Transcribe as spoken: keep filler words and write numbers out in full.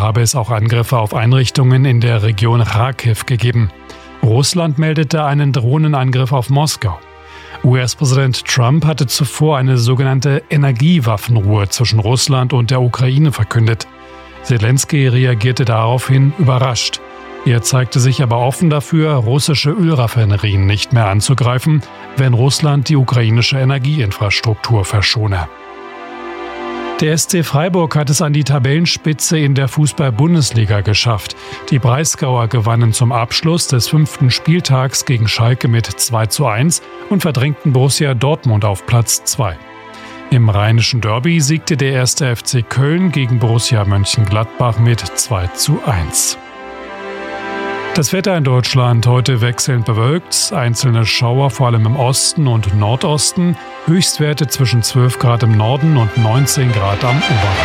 habe es auch Angriffe auf Einrichtungen in der Region Charkiw gegeben. Russland meldete einen Drohnenangriff auf Moskau. U S-Präsident Trump hatte zuvor eine sogenannte Energiewaffenruhe zwischen Russland und der Ukraine verkündet. Selenskyj reagierte daraufhin überrascht. Er zeigte sich aber offen dafür, russische Ölraffinerien nicht mehr anzugreifen, wenn Russland die ukrainische Energieinfrastruktur verschone. Der S C Freiburg hat es an die Tabellenspitze in der Fußball-Bundesliga geschafft. Die Breisgauer gewannen zum Abschluss des fünften Spieltags gegen Schalke mit zwei zu eins und verdrängten Borussia Dortmund auf Platz zwei. Im Rheinischen Derby siegte der erste F C Köln gegen Borussia Mönchengladbach mit zwei zu eins. Das Wetter in Deutschland heute wechselnd bewölkt, einzelne Schauer vor allem im Osten und Nordosten, Höchstwerte zwischen zwölf Grad im Norden und neunzehn Grad am Oberrhein.